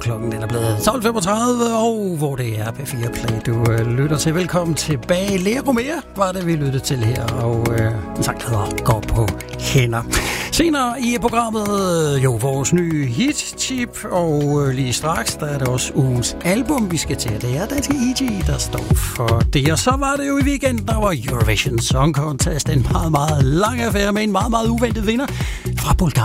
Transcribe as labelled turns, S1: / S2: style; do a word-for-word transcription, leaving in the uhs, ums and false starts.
S1: Klokken den er blevet tolv femogtredive, og hvor det er P fire Play, du øh, lytter til. Velkommen tilbage. Lea Romea var det, vi lyttede til her, og øh, en sang hedder Går på hænder. Senere i programmet, jo, vores nye hit-tip, og øh, lige straks, der er det også ugens album, vi skal til. Det er Danske E G, der står for det. Og så var det jo i weekenden, der var Eurovision Song Contest, en meget, meget lang affære med en meget, meget uventet vinder fra Bulgarien.